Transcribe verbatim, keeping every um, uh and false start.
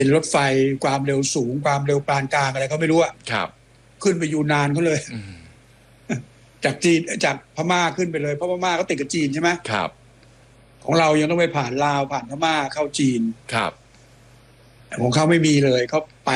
เป็นรถไฟความเร็วสูงความเร็วปานกลางอะไรก็ไม่รู้อะครับขึ้นไปอยู่นานเขาเลยจากจีนจากพม่าขึ้นไปเลยเพราะพม่าก็ติดกับจีนใช่ไหมครับของเรายังต้องไปผ่านลาวผ่านพม่าเข้าจีนครับของเขาไม่มีเลยเขาไป